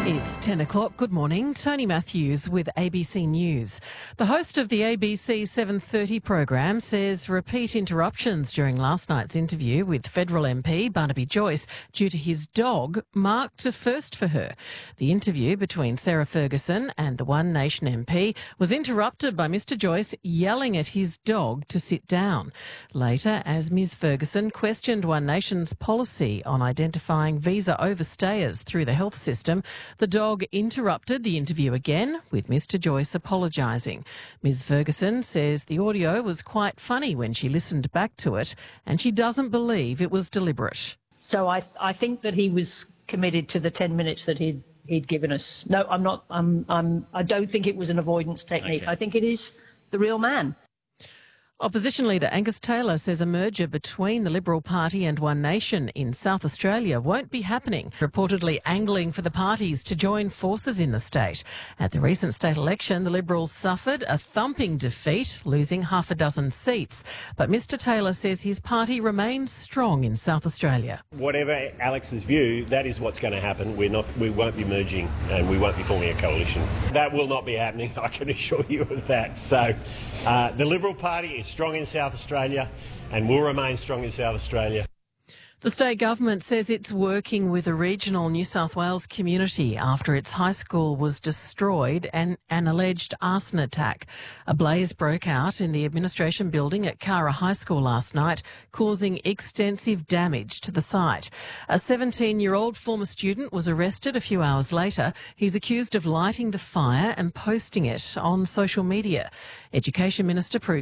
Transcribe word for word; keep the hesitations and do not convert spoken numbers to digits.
It's ten o'clock. Good morning. Tony Matthews with A B C News. The host of the A B C seven thirty program says repeat interruptions during last night's interview with federal M P Barnaby Joyce due to his dog marked a first for her. The interview between Sarah Ferguson and the One Nation M P was interrupted by Mr Joyce yelling at his dog to sit down. Later, as Ms Ferguson questioned One Nation's policy on identifying visa overstayers through the health system, the dog interrupted the interview again, with Mr Joyce apologising. Ms Ferguson says the audio was quite funny when she listened back to it, and she doesn't believe it was deliberate. So I, I think that he was committed to the ten minutes that he'd, he'd given us. No, I'm not. I'm, I'm, I don't think it was an avoidance technique. Okay. I think it is the real man. Opposition leader Angus Taylor says a merger between the Liberal Party and One Nation in South Australia won't be happening, reportedly angling for the parties to join forces in the state. At the recent state election, the Liberals suffered a thumping defeat, losing half a dozen seats. But Mr Taylor says his party remains strong in South Australia. Whatever Alex's view, that is what's going to happen. We're not, we won't be merging and we won't be forming a coalition. That will not be happening, I can assure you of that. So uh, the Liberal Party is strong in South Australia and will remain strong in South Australia. The state government says it's working with a regional New South Wales community after its high school was destroyed and an alleged arson attack. A blaze broke out in the administration building at Cara High School last night, causing extensive damage to the site. A seventeen-year-old former student was arrested a few hours later. He's accused of lighting the fire and posting it on social media. Education Minister Prue